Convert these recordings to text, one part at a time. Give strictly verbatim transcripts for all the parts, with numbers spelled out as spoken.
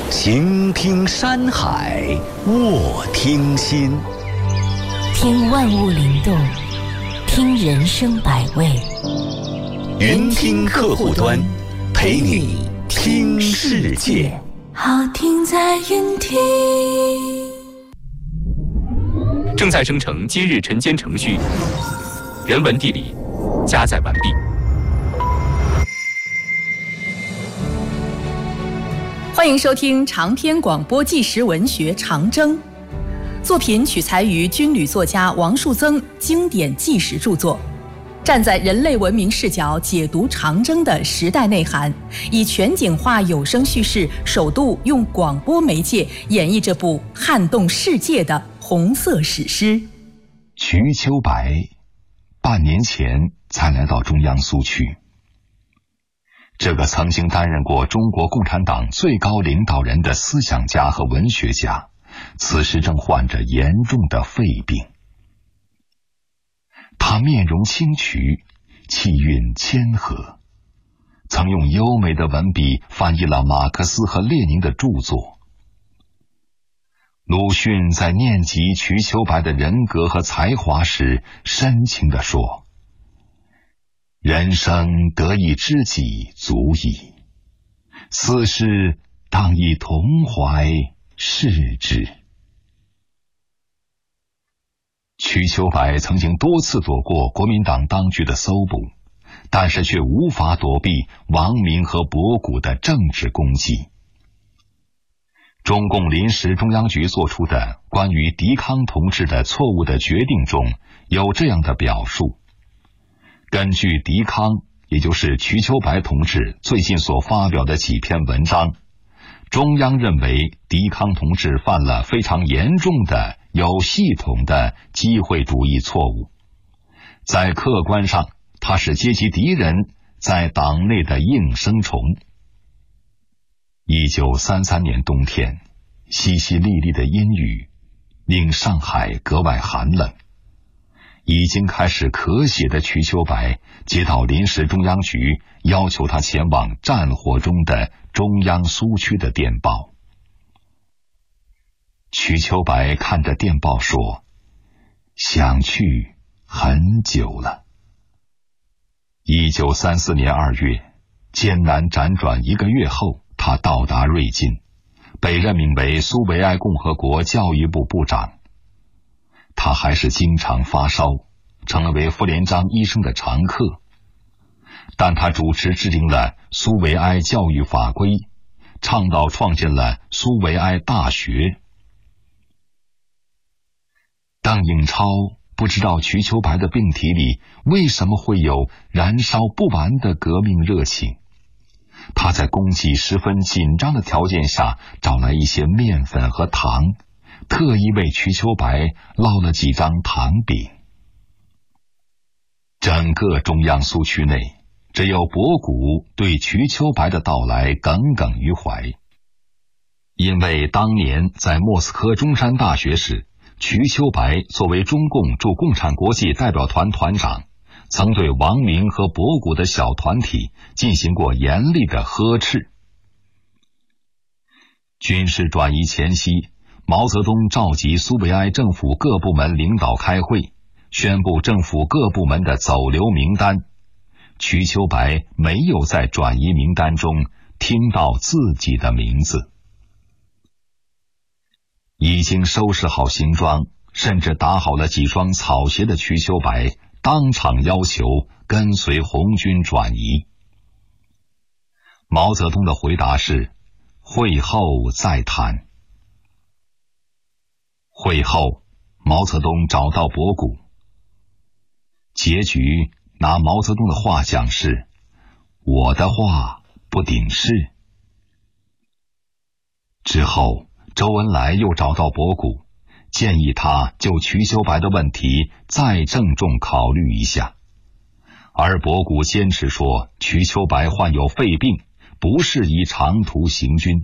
倾听山海，卧听心。 听万物灵动，听人生百味。 云听客户端，陪你听世界。 好听在云听。 正在生成今日晨间程序，人文地理加载完毕。 欢迎收听长篇广播纪实文学《长征》，作品取材于军旅作家王树增经典纪实著作，站在人类文明视角解读长征的时代内涵，以全景化有声叙事，首度用广播媒介演绎这部撼动世界的红色史诗。 瞿秋白半年前才来到中央苏区。这个曾经担任过中国共产党最高领导人的思想家和文学家，此时正患着严重的肺病。他面容清癯，气韵谦和，曾用优美的文笔翻译了马克思和列宁的著作。鲁迅在念及瞿秋白的人格和才华时，深情地说：人生得一知己足矣，此事当以同怀视之。瞿秋白曾经多次躲过国民党当局的搜捕，但是却无法躲避王明和博古的政治攻击。中共临时中央局作出的关于狄康同志的错误的决定中有这样的表述：根据狄康，也就是瞿秋白同志最近所发表的几篇文章，中央认为狄康同志犯了非常严重的有系统的机会主义错误。在客观上，他是阶级敌人在党内的应声虫。一九三三年冬天，淅淅沥沥的阴雨令上海格外寒冷。已经开始咳血的瞿秋白接到临时中央局要求他前往战火中的中央苏区的电报。瞿秋白看着电报说：想去很久了。一九三四年二月，艰难辗转一个月后，他到达瑞金，被任命为苏维埃共和国教育部部长。他还是经常发烧，成为傅连璋医生的常客。但他主持制定了苏维埃教育法规，倡导创建了苏维埃大学。邓颖超不知道瞿秋白的病体里为什么会有燃烧不完的革命热情。他在供给十分紧张的条件下找来一些面粉和糖，特意为瞿秋白烙了几张糖饼。整个中央苏区内，只有博古对瞿秋白的到来耿耿于怀。因为当年在莫斯科中山大学时，瞿秋白作为中共驻共产国际代表团团长，曾对王明和博古的小团体进行过严厉的呵斥。军事转移前夕，毛泽东召集苏维埃政府各部门领导开会，宣布政府各部门的走留名单。瞿秋白没有在转移名单中听到自己的名字。已经收拾好行装，甚至打好了几双草鞋的瞿秋白当场要求跟随红军转移。毛泽东的回答是：会后再谈。会后，毛泽东找到博古。结局拿毛泽东的话讲是：我的话不顶事。之后，周恩来又找到博古，建议他就瞿秋白的问题再郑重考虑一下。而博古坚持说瞿秋白患有肺病，不适宜长途行军。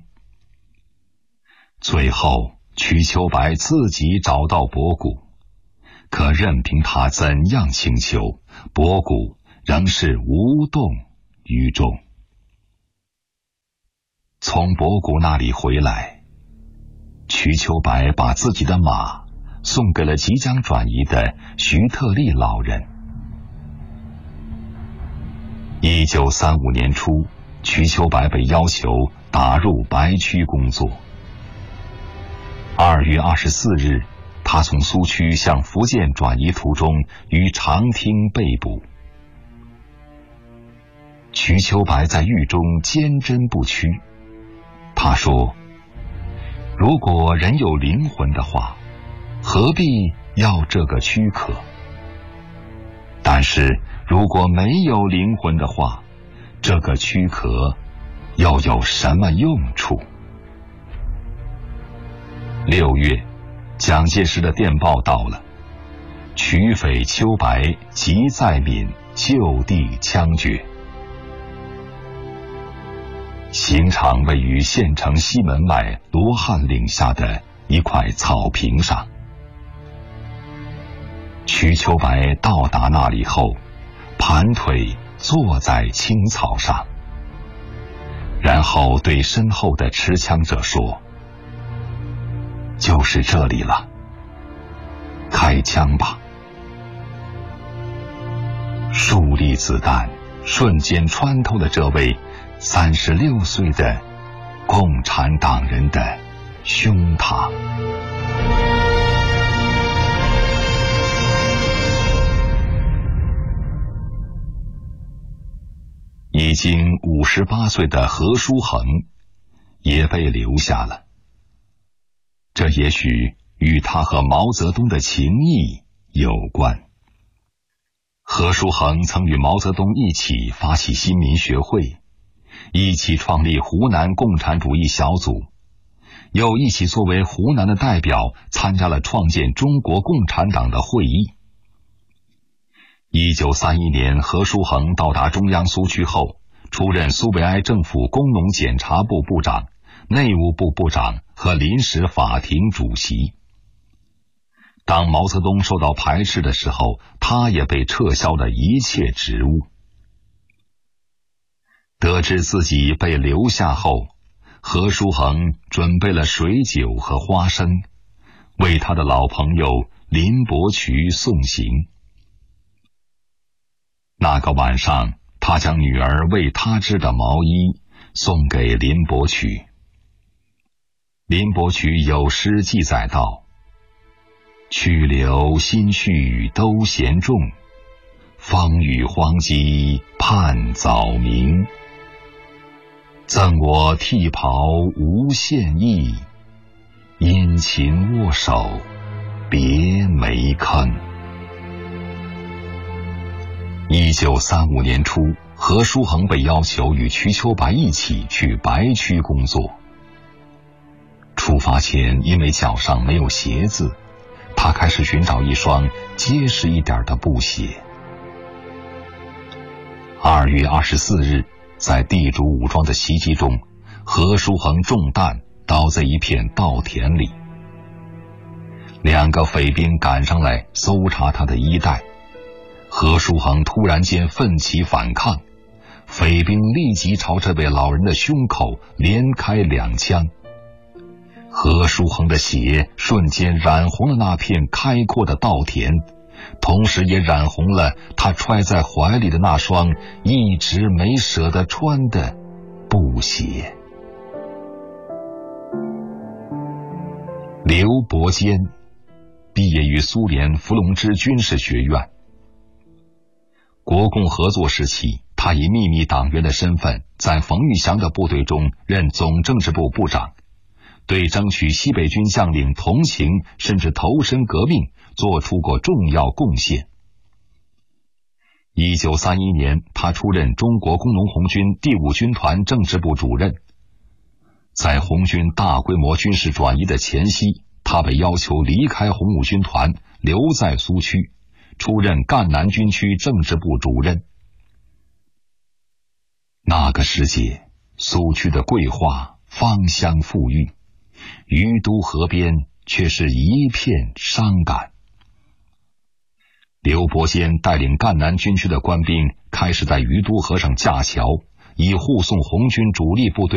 最后，瞿秋白自己找到博古，可任凭他怎样请求，博古仍是无动于衷。 从博古那里回来，瞿秋白把自己的马送给了即将转移的徐特立老人。一九三五年初，瞿秋白被要求打入白区工作。二月二十四日，他从苏区向福建转移途中于长汀被捕。瞿秋白在狱中坚贞不屈，他说：如果人有灵魂的话，何必要这个躯壳？但是如果没有灵魂的话，这个躯壳又有什么用处？六月，蒋介石的电报到了，曲匪秋白即在闽就地枪决。刑场位于县城西门外罗汉岭下的一块草坪上。瞿秋白到达那里后，盘腿坐在青草上，然后对身后的持枪者说：就是这里了，开枪吧。数粒子弹瞬间穿透了这位三十六岁的共产党人的胸膛。已经五十八岁的何书衡也被留下了，这也许与他和毛泽东的情谊有关。何书衡曾与毛泽东一起发起新民学会，一起创立湖南共产主义小组，又一起作为湖南的代表参加了创建中国共产党的会议。一九三一年，何书衡到达中央苏区后，出任苏维埃政府工农检察部部长、内务部部长和临时法庭主席。当毛泽东受到排斥的时候，他也被撤销了一切职务。得知自己被留下后，何书衡准备了水酒和花生，为他的老朋友林伯渠送行。那个晚上，他将女儿为他织的毛衣送给林伯渠。林伯渠有诗记载道：去留心绪都嫌重，风雨荒鸡盼早明。赠我替袍无限意，殷勤握手别没坑。一九三五年初，何书衡被要求与瞿秋白一起去白区工作。出发前，因为脚上没有鞋子，他开始寻找一双结实一点的布鞋。二月二十四日，在地主武装的袭击中，何书衡中弹，倒在一片稻田里。两个匪兵赶上来搜查他的衣带，何书衡突然间奋起反抗，匪兵立即朝这位老人的胸口连开两枪。何书衡的血瞬间染红了那片开阔的稻田，同时也染红了他揣在怀里的那双一直没舍得穿的布鞋。刘伯坚毕业于苏联伏龙芝军事学院。国共合作时期，他以秘密党员的身份在冯玉祥的部队中任总政治部部长，对争取西北军将领同情甚至投身革命做出过重要贡献。一九三一年，他出任中国工农红军第五军团政治部主任。在红军大规模军事转移的前夕，他被要求离开红五军团，留在苏区，出任赣南军区政治部主任。那个时节，苏区的桂花芳香馥郁，于都河边却是一片伤感。刘伯坚带领赣南军区的官兵开始在于都河上架桥，以护送红军主力部队